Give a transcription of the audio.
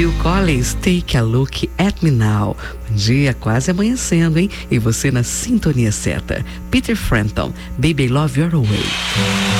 Phil Collins, Take a Look at Me Now. Bom dia, quase amanhecendo, hein? E você na sintonia certa. Peter Frampton, Baby I Love Your Way.